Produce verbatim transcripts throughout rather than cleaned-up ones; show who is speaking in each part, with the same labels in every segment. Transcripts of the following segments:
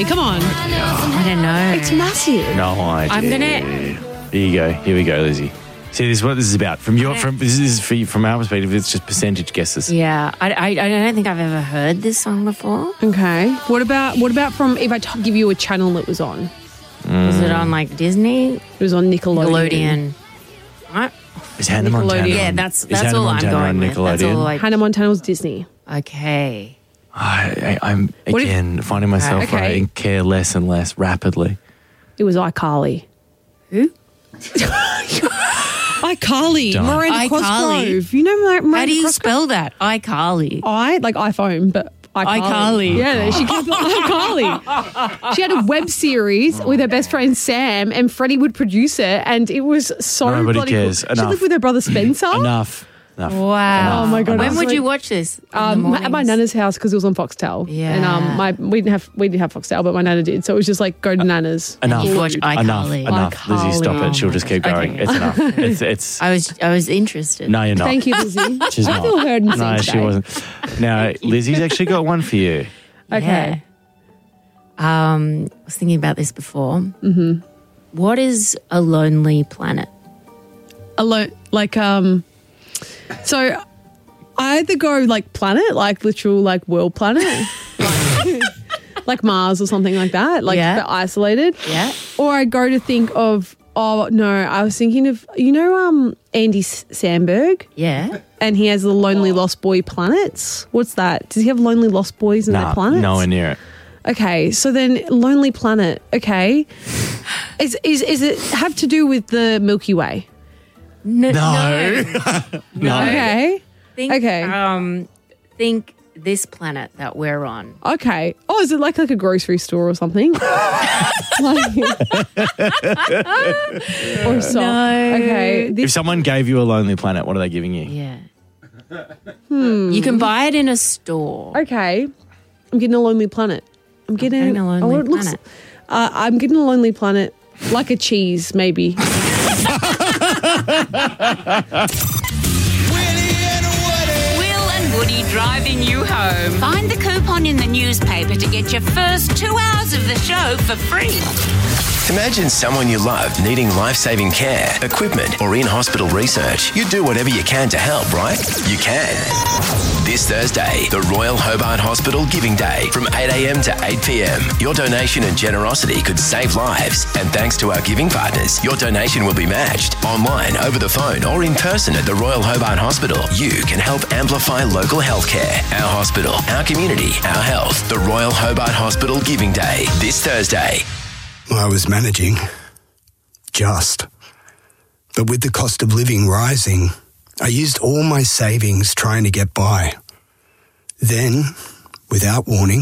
Speaker 1: Come on.
Speaker 2: I don't know.
Speaker 1: It's massive.
Speaker 3: No idea.
Speaker 2: I'm gonna-
Speaker 3: Here you go. Here we go, Lizzie. See, this is what this is about. From your, from this is for you, from our perspective, it's just percentage guesses.
Speaker 2: Yeah, I, I, I don't think I've ever heard this song before.
Speaker 1: Okay. What about what about from if I t- give you a channel it was on?
Speaker 2: Was it on like Disney?
Speaker 1: It was on Nickelodeon.
Speaker 2: Nickelodeon. Right?
Speaker 3: Is Hannah Montana?
Speaker 1: Nickelodeon.
Speaker 2: Yeah,
Speaker 3: on-
Speaker 2: that's
Speaker 3: is
Speaker 2: that's
Speaker 3: Hannah
Speaker 2: all
Speaker 3: Montana
Speaker 2: I'm
Speaker 3: on
Speaker 2: going with. That's all
Speaker 3: Nickelodeon?
Speaker 2: I,
Speaker 1: Hannah Montana was Disney.
Speaker 2: okay.
Speaker 3: I, I, I'm
Speaker 1: What if-
Speaker 3: again finding myself
Speaker 1: Okay.
Speaker 3: writing care less and less rapidly.
Speaker 1: It was iCarly.
Speaker 2: Who?
Speaker 1: iCarly.
Speaker 3: Don't.
Speaker 1: Miranda
Speaker 2: iCarly?
Speaker 1: Cosgrove. You know Mir- Miranda
Speaker 2: How do you
Speaker 1: Cosgrove?
Speaker 2: spell that? iCarly.
Speaker 1: I like iPhone, but iCarly.
Speaker 2: iCarly.
Speaker 1: Yeah, she kept iCarly. She had a web series with her best friend Sam, and Freddie would produce it, and it was so
Speaker 3: Nobody
Speaker 1: bloody
Speaker 3: cares.
Speaker 1: cool. She
Speaker 3: Enough.
Speaker 1: lived with her brother Spencer.
Speaker 3: Enough. Enough.
Speaker 2: Wow.
Speaker 1: Oh my God,
Speaker 2: When
Speaker 1: it's
Speaker 2: would
Speaker 1: like-
Speaker 2: you watch this? In the
Speaker 1: Um, at my
Speaker 2: mornings?
Speaker 1: nana's house because it was on Foxtel.
Speaker 2: Yeah.
Speaker 1: and um, my we didn't have we didn't have Foxtel, but my nana did. So it was just like go to nana's.
Speaker 3: Enough.
Speaker 2: You watch
Speaker 3: Enough.
Speaker 2: iCarly.
Speaker 3: Enough. Lizzie, stop
Speaker 1: iCarly.
Speaker 3: it. She'll just keep going.
Speaker 2: Okay.
Speaker 3: It's enough. It's. it's
Speaker 2: I was I was interested.
Speaker 3: no, you're not.
Speaker 1: Thank you, Lizzie.
Speaker 3: She's
Speaker 1: I
Speaker 3: not.
Speaker 1: feel heard and seen
Speaker 3: No,
Speaker 1: today.
Speaker 3: she wasn't. Now, Lizzie's actually got one for you.
Speaker 1: Okay.
Speaker 2: Yeah. Um, I was thinking about this before. Mm-hmm. What is a lonely planet?
Speaker 1: Alone, like um, so I either go like planet, like literal like world planet, like, like Mars or something like that, like
Speaker 2: Yeah.
Speaker 1: but isolated.
Speaker 2: Yeah.
Speaker 1: Or I go to think of oh no, I was thinking of you know um Andy S- Samberg.
Speaker 2: Yeah.
Speaker 1: And he has the Lonely Lost Boy planets. What's that? Does he have Lonely Lost Boys in
Speaker 3: Nah,
Speaker 1: their planets?
Speaker 3: nowhere near it.
Speaker 1: Okay, so then Lonely Planet. Okay, is is is it have to do with the Milky Way?
Speaker 2: No.
Speaker 3: No.
Speaker 2: No.
Speaker 1: Okay,
Speaker 2: Think,
Speaker 1: Okay.
Speaker 2: Um, think this planet that we're on.
Speaker 1: okay. Oh, is it like like a grocery store or something? Like, or so?
Speaker 2: No.
Speaker 1: Okay,
Speaker 3: If
Speaker 1: this,
Speaker 3: someone gave you a lonely planet, what are they giving you?
Speaker 2: Yeah. You can buy it in a store.
Speaker 1: okay. I'm getting a Lonely Planet. I'm getting
Speaker 2: getting a Lonely
Speaker 1: oh, it looks-
Speaker 2: Planet.
Speaker 1: Uh, I'm getting a Lonely Planet, like a cheese, maybe.
Speaker 4: Will and Woody driving you home. Find the coupon in the newspaper to get your first two hours of the show for free.
Speaker 5: Imagine someone you love needing life-saving care, equipment, or in-hospital research. You'd do whatever you can to help, right? You can. This Thursday, the Royal Hobart Hospital Giving Day from eight a.m. to eight p.m. Your donation and generosity could save lives. And thanks to our giving partners, your donation will be matched online, over the phone, or in person at the Royal Hobart Hospital. You can help amplify local healthcare. Our hospital, our community, our health. The Royal Hobart Hospital Giving Day, this Thursday.
Speaker 6: I was managing, just. But with the cost of living rising, I used all my savings trying to get by. Then, without warning,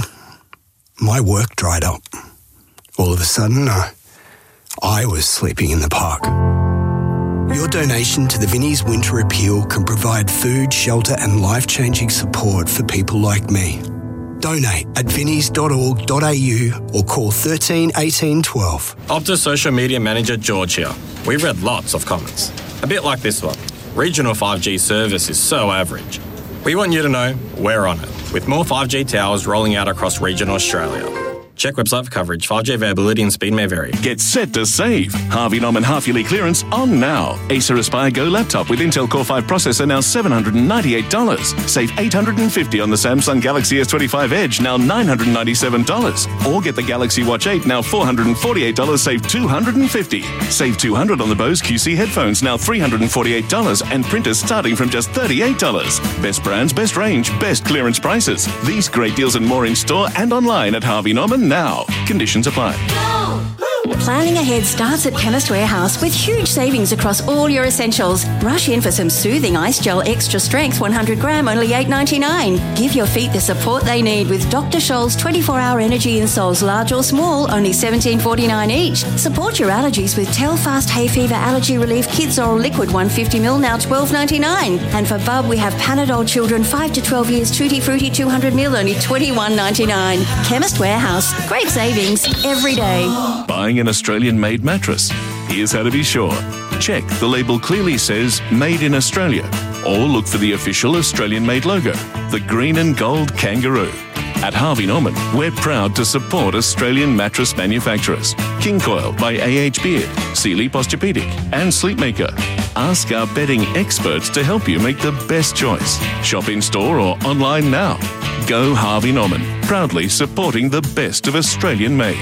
Speaker 6: my work dried up. All of a sudden, I, I was sleeping in the park. Your donation to the Vinnie's Winter Appeal can provide food, shelter and life-changing support for people like me. Donate at vinnies dot org dot a u or call thirteen eighteen twelve.
Speaker 7: Optus Social Media Manager George here. We've read lots of comments. A bit like this one. Regional five G service is so average. We want you to know we're on it, with more five G towers rolling out across regional Australia. Check website for coverage. five G availability and speed may vary.
Speaker 8: Get set to save. Harvey Norman half-yearly clearance on now. Acer Aspire Go laptop with Intel Core five processor now seven hundred ninety-eight dollars. Save eight hundred fifty dollars on the Samsung Galaxy S twenty-five Edge, now nine hundred ninety-seven dollars. Or get the Galaxy Watch eight, now four hundred forty-eight dollars, save two hundred fifty dollars. Save two hundred dollars on the Bose Q C headphones, now three hundred forty-eight dollars, and printers starting from just thirty-eight dollars. Best brands, best range, best clearance prices. These great deals and more in store and online at Harvey Norman now. Conditions apply.
Speaker 9: Planning ahead starts at Chemist Warehouse with huge savings across all your essentials. Rush in for some soothing ice gel extra strength one hundred gram, only eight ninety-nine. Give your feet the support they need with Doctor Scholl's twenty-four hour energy insoles, large or small, only seventeen forty-nine each. Support your allergies with Telfast Hay Fever Allergy Relief Kids Oral Liquid one hundred fifty milliliters, now twelve ninety-nine. And for Bub, we have Panadol Children five to twelve years Tutti Frutti two hundred milliliters, only twenty-one ninety-nine. Chemist Warehouse, great savings every day.
Speaker 8: Buying an Australian-made mattress? Here's how to be sure. Check the label clearly says Made in Australia, or look for the official Australian-made logo, the green and gold kangaroo. At Harvey Norman, we're proud to support Australian mattress manufacturers. King Coil by A H Beard, Sealy Posturepedic and Sleepmaker. Ask our bedding experts to help you make the best choice. Shop in store or online now. Go Harvey Norman, proudly supporting the best of Australian made.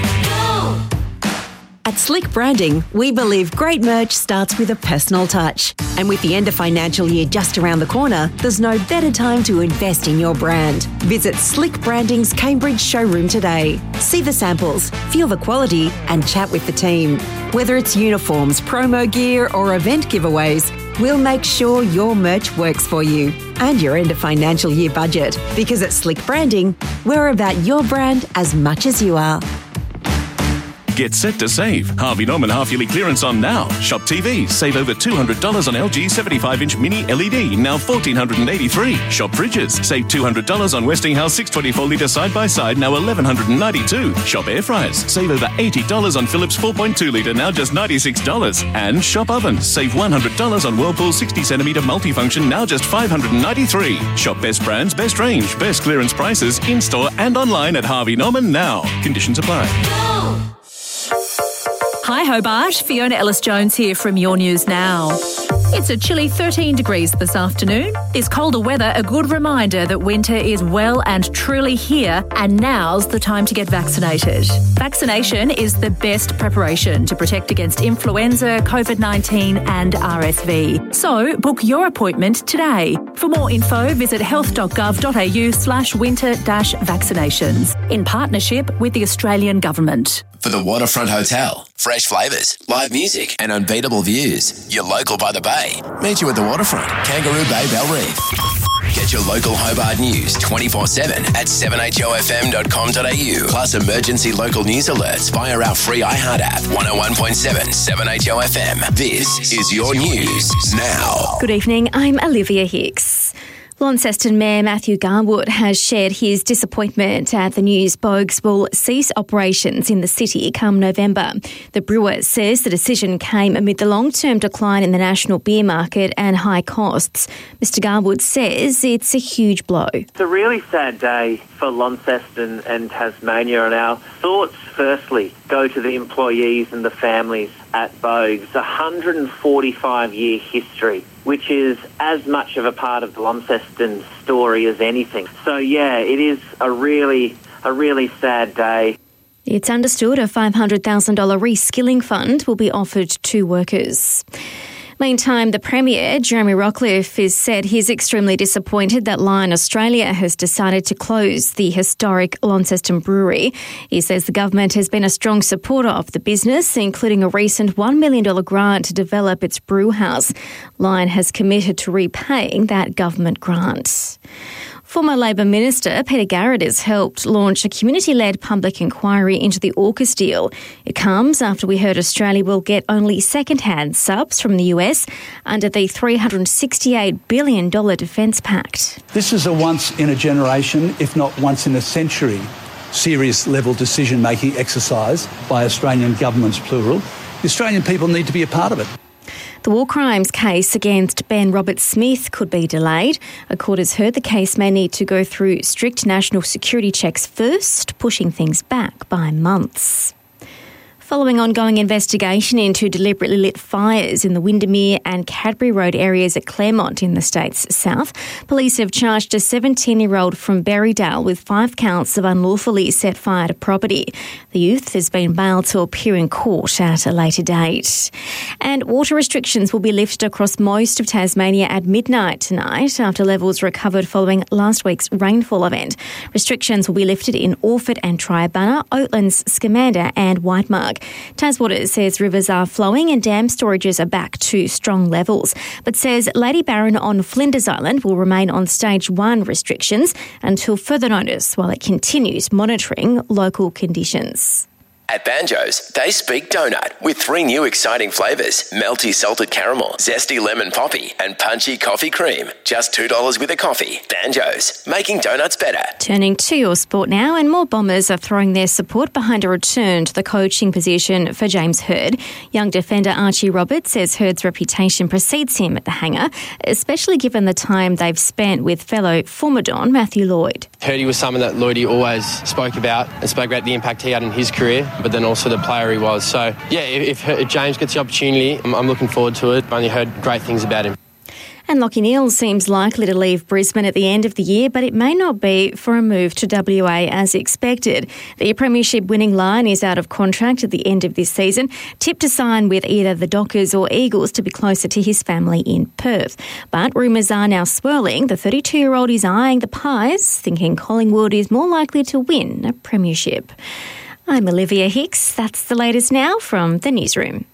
Speaker 10: At Slick Branding, we believe great merch starts with a personal touch. And with the end of financial year just around the corner, there's no better time to invest in your brand. Visit Slick Branding's Cambridge showroom today. See the samples, feel the quality, and chat with the team. Whether it's uniforms, promo gear, or event giveaways, we'll make sure your merch works for you and your end of financial year budget. Because at Slick Branding, we're about your brand as much as you are.
Speaker 8: Get set to save. Harvey Norman half-yearly clearance on now. Shop T Vs. Save over two hundred dollars on L G seventy-five inch mini L E D, now one thousand four hundred eighty-three dollars. Shop fridges. Save two hundred dollars on Westinghouse six twenty-four litre side-by-side, now one thousand one hundred ninety-two dollars. Shop air fryers. Save over eighty dollars on Philips four point two litre, now just ninety-six dollars. And shop ovens. Save one hundred dollars on Whirlpool sixty centimetre multifunction, now just five hundred ninety-three dollars. Shop best brands, best range, best clearance prices, in-store and online at Harvey Norman now. Conditions apply.
Speaker 11: Hi Hobart, Fiona Ellis-Jones here from Your News Now. It's a chilly thirteen degrees this afternoon. This colder weather a good reminder that winter is well and truly here, and now's the time to get vaccinated. Vaccination is the best preparation to protect against influenza, COVID nineteen and R S V. So book your appointment today. For more info, visit health.gov.au slash winter dash vaccinations in partnership with the Australian Government.
Speaker 5: For the Waterfront Hotel, fresh flavours, live music and unbeatable views. You're local by the bay. Meet you at the Waterfront, Kangaroo Bay, Bell Reef. Get your local Hobart news twenty-four seven at seven h o f m dot com dot a u. Plus emergency local news alerts via our free iHeart app, one oh one point seven, seven H O F M. This is Your News Now.
Speaker 12: Good evening, I'm Olivia Hicks. Launceston Mayor Matthew Garwood has shared his disappointment at the news Boag's will cease operations in the city come November. The brewer says the decision came amid the long-term decline in the national beer market and high costs. Mister Garwood says it's a huge blow.
Speaker 13: It's a really sad day for Launceston and Tasmania, and our thoughts firstly go to the employees and the families at Boag's. one hundred forty-five year history, which is as much of a part of the Launceston story as anything. So yeah, it is a really, a really sad day.
Speaker 12: It's understood a five hundred thousand dollars reskilling fund will be offered to workers. Meantime, the Premier, Jeremy Rockliff, has said he's extremely disappointed that Lion Australia has decided to close the historic Launceston Brewery. He says the government has been a strong supporter of the business, including a recent one million dollars grant to develop its brew house. Lion has committed to repaying that government grant. Former Labor Minister Peter Garrett has helped launch a community-led public inquiry into the AUKUS deal. It comes after we heard Australia will get only second-hand subs from the U S under the three hundred sixty-eight billion dollars Defence Pact.
Speaker 14: This is a once-in-a-generation, if not once-in-a-century, serious-level decision-making exercise by Australian governments, plural. The Australian people need to be a part of it.
Speaker 12: The war crimes case against Ben Roberts-Smith could be delayed. A court has heard the case may need to go through strict national security checks first, pushing things back by months. Following ongoing investigation into deliberately lit fires in the Windermere and Cadbury Road areas at Claremont in the state's south, police have charged a seventeen-year-old from Berrydale with five counts of unlawfully set fire to property. The youth has been bailed to appear in court at a later date. And water restrictions will be lifted across most of Tasmania at midnight tonight after levels recovered following last week's rainfall event. Restrictions will be lifted in Orford and Triabunna, Oatlands, Scamander and Whitemark. Taswater says rivers are flowing and dam storages are back to strong levels, but says Lady Barron on Flinders Island will remain on stage one restrictions until further notice while it continues monitoring local conditions.
Speaker 5: At Banjo's, they speak donut with three new exciting flavours: melty salted caramel, zesty lemon poppy, and punchy coffee cream. Just two dollars with a coffee. Banjo's, making donuts better.
Speaker 12: Turning to your sport now, and more Bombers are throwing their support behind a return to the coaching position for James Hird. Young defender Archie Roberts says Hird's reputation precedes him at the hangar, especially given the time they've spent with fellow former Don Matthew Lloyd.
Speaker 15: Hirdy was someone that Lloydie always spoke about and spoke about the impact he had in his career, but then also the player he was. So, yeah, if, if James gets the opportunity, I'm, I'm looking forward to it. I've only heard great things about him.
Speaker 12: And Lachie Neale seems likely to leave Brisbane at the end of the year, but it may not be for a move to W A as expected. The premiership winning line is out of contract at the end of this season, tipped to sign with either the Dockers or Eagles to be closer to his family in Perth. But rumours are now swirling. The thirty-two-year-old is eyeing the Pies, thinking Collingwood is more likely to win a premiership. I'm Olivia Hicks. That's the latest now from the newsroom.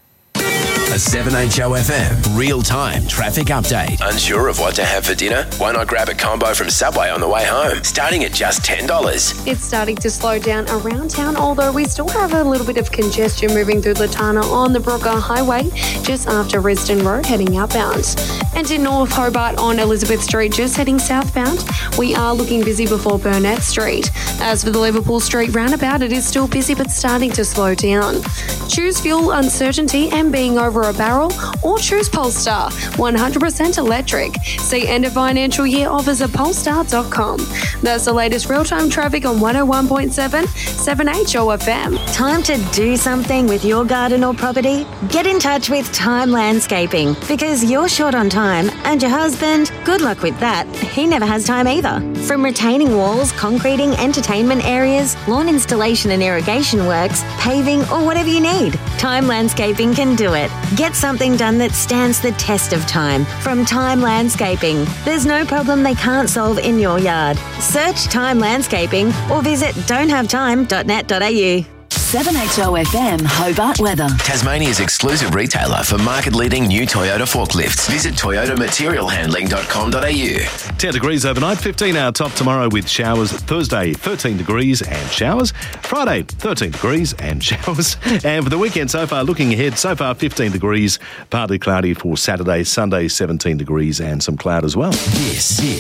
Speaker 5: A seven H O F M real-time traffic update. Unsure of what to have for dinner? Why not grab a combo from Subway on the way home, starting at just ten dollars?
Speaker 16: It's starting to slow down around town, although we still have a little bit of congestion moving through Latana on the Brooker Highway, just after Risdon Road, heading outbound. And in North Hobart on Elizabeth Street, just heading southbound, we are looking busy before Burnett Street. As for the Liverpool Street roundabout, it is still busy but starting to slow down. Choose fuel uncertainty and being over a barrel, or choose Polestar, one hundred percent electric. See end of financial year offers at polestar dot com. That's the latest real-time traffic on one oh one point seven, seven H O F M.
Speaker 10: Time to do something with your garden or property? Get in touch with Time Landscaping, because you're short on time and your husband, good luck with that. He never has time either. From retaining walls, concreting, entertainment areas, lawn installation and irrigation works, paving, or whatever you need, Time Landscaping can do it. Get something done that stands the test of time from Time Landscaping. There's no problem they can't solve in your yard. Search Time Landscaping or visit don't have time dot net dot a u.
Speaker 17: seven H O F M Hobart weather.
Speaker 5: Tasmania's exclusive retailer for market-leading new Toyota forklifts. Visit toyota material handling dot com dot a u.
Speaker 18: ten degrees overnight, fifteen hour top tomorrow with showers. Thursday, thirteen degrees and showers. Friday, thirteen degrees and showers. And for the weekend so far, looking ahead, so far fifteen degrees, partly cloudy for Saturday. Sunday, seventeen degrees and some cloud as well.
Speaker 5: Yes, yes.